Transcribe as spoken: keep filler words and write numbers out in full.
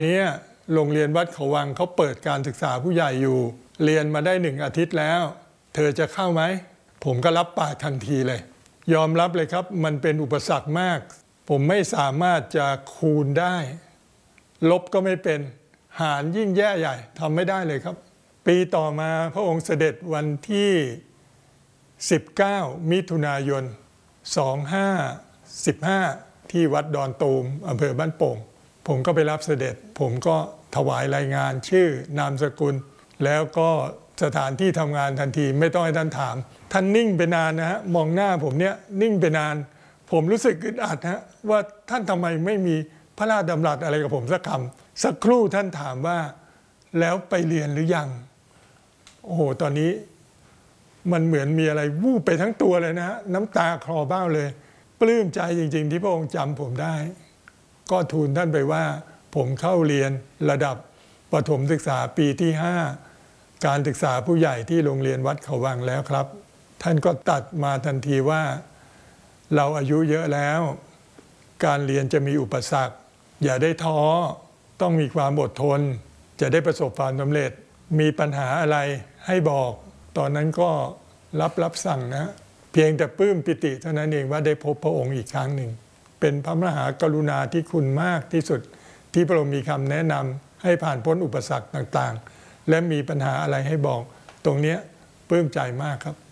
นี้โรงเรียนวัดเขาวังเขาเปิดการศึกษาผู้ใหญ่อยู่เรียนมาได้หนึ่งอาทิตย์แล้วเธอจะเข้าไหมผมก็รับปากทันทีเลยยอมรับเลยครับมันเป็นอุปสรรคมากผมไม่สามารถจะคูณได้ลบก็ไม่เป็นหารยิ่งแย่ใหญ่ทำไม่ได้เลยครับปีต่อมาพระองค์เสด็จวันที่สิบเก้ามิถุนายนสองพันห้าร้อยสิบห้าที่วัดดอนตูมอำเภอบ้านโป่งผมก็ไปรับเสด็จผมก็ถวายรายงานชื่อนามสกุลแล้วก็สถานที่ทำงานทันทีไม่ต้องให้ท่านถามท่านนิ่งไปนานนะฮะมองหน้าผมเนี่ยนิ่งไปนานผมรู้สึกอึดอัดฮะว่าท่านทำไมไม่มีพระราชดำรัสอะไรกับผมสักคำสักครู่ท่านถามว่าแล้วไปเรียนหรือยังโอ้โหตอนนี้มันเหมือนมีอะไรวูบไปทั้งตัวเลยนะฮะน้ำตาคลอเบ้าเลยปลื้มใจจริงๆที่พระองค์จำผมได้ก็ทูลท่านไปว่าผมเข้าเรียนระดับประถมศึกษาปีที่ห้าการศึกษาผู้ใหญ่ที่โรงเรียนวัดเขาวังแล้วครับท่านก็ตัดมาทันทีว่าเราอายุเยอะแล้วการเรียนจะมีอุปสรรคอย่าได้ท้อต้องมีความอดทนจะได้ประสบความสำเร็จมีปัญหาอะไรให้บอกตอนนั้นก็รับรับสั่งนะเพียงแต่ปลื้มปิติเท่านั้นเองว่าได้พบพระองค์อีกครั้งหนึ่งเป็นพระมหากรุณาธิคุณมากที่สุดที่พระองค์มีคำแนะนำให้ผ่านพ้นอุปสรรคต่างๆและมีปัญหาอะไรให้บอกตรงนี้ปลื้มใจมากครับ